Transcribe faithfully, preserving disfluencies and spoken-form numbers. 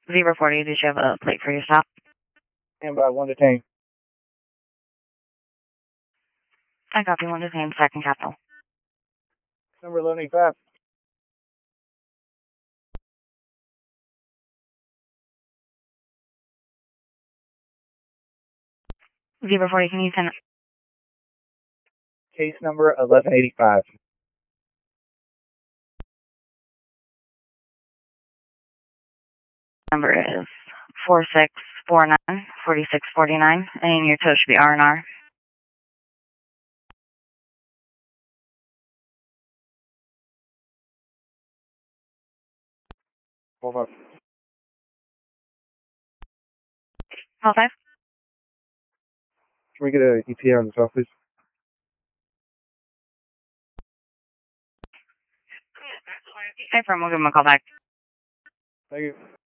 Zebra forty, did you have a plate for your stop? And by one detained. I copy one detained, second capital. Number eleven eighty-five. Zebra forty, can you send Case number eleven eighty-five. number is four six four nine, four six four nine, and your tow should be R and R. Four five. Call five. Can we get an E T A on the south, please? Hey, firm, we'll give him a call back. Thank you.